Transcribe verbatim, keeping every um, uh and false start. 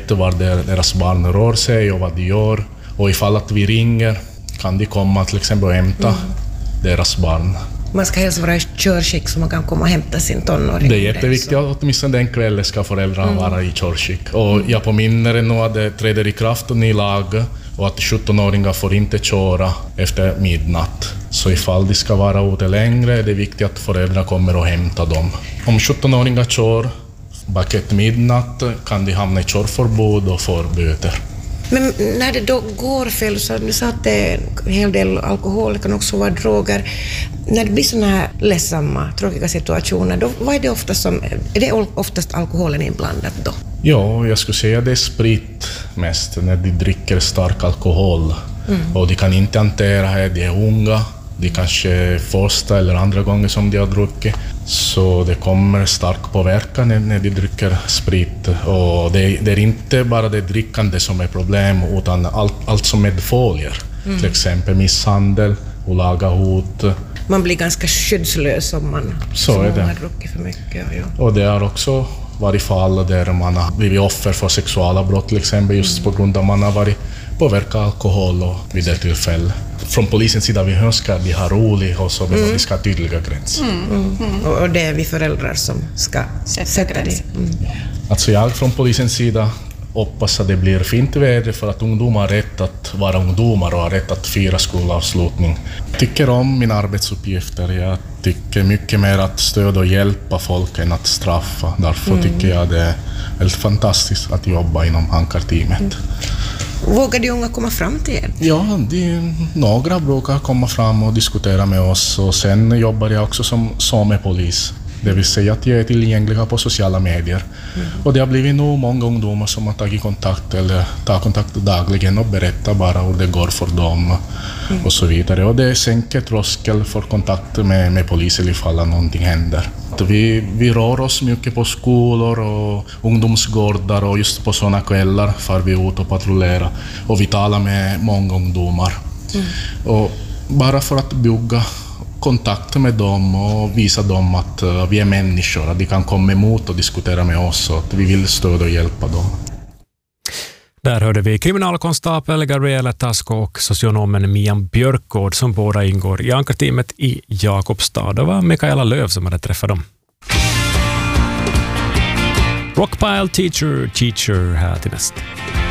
vet var deras barn rör sig och vad de gör. Och ifall att vi ringer kan de komma till exempel och hämta mm. deras barn. Man ska helst vara i körskick så man kan komma och hämta sin tonåring. Det är jätteviktigt att åtminstone den kvällen ska föräldrarna mm. vara i körskick. Och mm. jag påminner nu att det träder i kraft ny lag och att sjuttonåringar får inte köra efter midnatt. Så ifall de ska vara ute längre är det viktigt att föräldrar kommer och hämtar dem. Om sjuttonåringar kör baket midnatt kan de hamna i körförbud och får böter. Men när det då går fel, så du sa att det är en hel del alkohol, det kan också vara droger. När det blir såna här ledsamma, tråkiga situationer, då, vad är det oftast som, är det oftast alkoholen inblandat då? Ja, jag skulle säga det är sprit mest, när de dricker stark alkohol. Mm. Och de kan inte hantera det, de är unga, de kanske första eller andra gånger som de har druckit. Så det kommer stark påverkan när de dricker sprit. Och det, det är inte bara det drickande som är problem, utan allt, allt som medföljer. Mm. Till exempel misshandel, olaga hot. Man blir ganska skyddslös om man, så som är det. man har druckit för mycket. Ja. Och det har också varit fall där man har blivit offer för sexuella brott, till exempel just mm. på grund av att man har varit påverkad alkohol och vid det tillfälle. Från polisens sida vi önskar att vi har roligt och så mm. vi ska ha tydliga gränser. Mm. Mm. Mm. Och det är vi föräldrar som ska sätta, sätta det. Mm. Alltså jag från polisens sida hoppas att det blir fint väder för att ungdomar har rätt att vara ungdomar och har rätt att fira skolavslutning. Jag tycker om mina arbetsuppgifter. Jag tycker mycket mer att stödja och hjälpa folk än att straffa. Därför mm. tycker jag det är helt fantastiskt att jobba inom Ankarteamet. Mm. Vågar de unga komma fram till er? Ja, de, några brukar komma fram och diskutera med oss. Och sen jobbar jag också som samepolis. Det vill säga att jag är tillgängliga på sociala medier. Mm. Och det har blivit nog många ungdomar som har tagit kontakt eller tar kontakt dagligen och berättar bara hur det går för dem mm. och så vidare. Och det sänker tröskel för kontakt med, med polisen ifall någonting händer. Vi, vi rör oss mycket på skolor och ungdomsgårdar och just på sådana kvällar får vi ut och patrullera. Och vi talar med många ungdomar. Mm. Och bara för att bygga kontakt med dem och visa dem att uh, vi är människor, att de kan komma emot och diskutera med oss och att vi vill stödja och hjälpa dem. Där hörde vi kriminalkonstapel Gabriella Tasko och socionomen Mian Björkgård som båda ingår i Ankarteamet i Jakobstad. Det var Mikaela Löv som hade träffat dem. Rockpile Teacher, Teacher här till nästa.